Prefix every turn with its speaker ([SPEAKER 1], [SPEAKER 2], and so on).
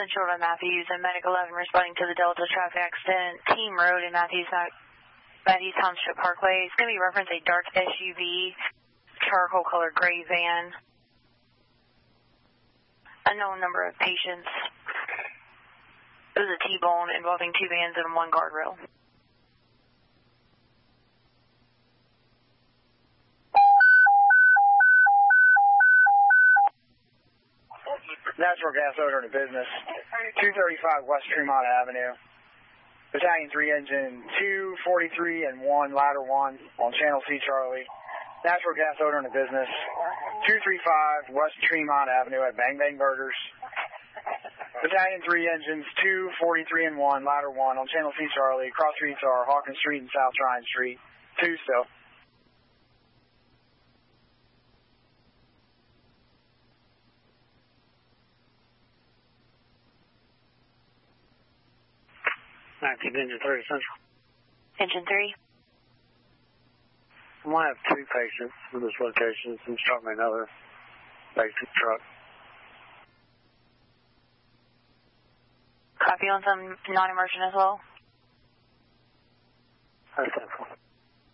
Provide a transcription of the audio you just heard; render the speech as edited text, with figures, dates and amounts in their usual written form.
[SPEAKER 1] Central to Matthews and Medic 11 responding to the Delta traffic accident. Team Road in Matthews Township Parkway. It's going to be referenced a dark SUV, charcoal colored gray van. Unknown number of patients. It was a T-bone involving 2 vans and 1 guardrail.
[SPEAKER 2] Natural gas odor in the business. 235 West Tremont Avenue. Battalion 3 engine 243 and 1, ladder 1 on Channel C Charlie. Natural gas odor in the business. 235 West Tremont Avenue at Bang Bang Burgers. Battalion 3 engines 243 and 1, ladder 1 on Channel C Charlie. Cross streets are Hawkins Street and South Tryon Street. 2 still.
[SPEAKER 3] Engine 3 Central.
[SPEAKER 1] Engine 3.
[SPEAKER 3] I might have 2 patients in this location. Some start me another basic truck.
[SPEAKER 1] Copy on some non-emergent as well.
[SPEAKER 3] That's Central.